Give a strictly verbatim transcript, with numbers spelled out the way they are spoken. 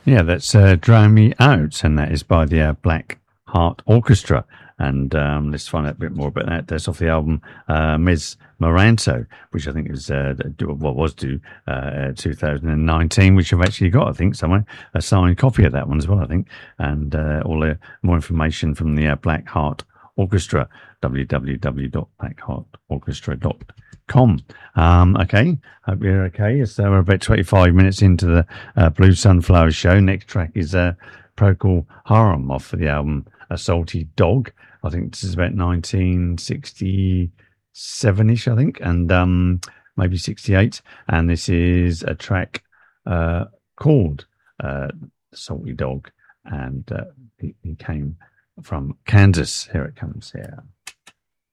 Yeah, that's uh, Drown Me Out, and that is by the uh, Black Heart Orchestra. And um, let's find out a bit more about that. That's off the album uh, Mes Moranto, which I think is uh, what was due uh, two thousand nineteen, which I've actually got, I think, somewhere, a signed copy of that one as well, I think. And uh, all the more information from the uh, Black Heart Orchestra, w w w dot black heart orchestra dot com. Um, okay, hope you're okay. So we're about twenty-five minutes into the uh, Blue Sunflower Show. Next track is uh, Procol Harum off of the album A Salty Dog. I think this is about nineteen sixty-seven-ish, I think, and um, maybe sixty-eight. And this is a track uh, called uh, Salty Dog, and uh, he, he came from Kansas. Here it comes here.